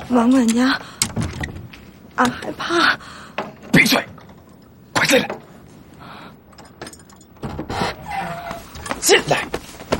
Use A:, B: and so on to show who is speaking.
A: 王管家，俺害怕。
B: 闭嘴！快进来！进来！